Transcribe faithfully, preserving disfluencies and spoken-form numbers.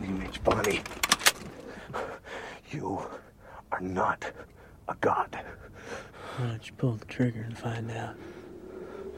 image, Bonnie. You are not a god. Why don't you pull the trigger and find out?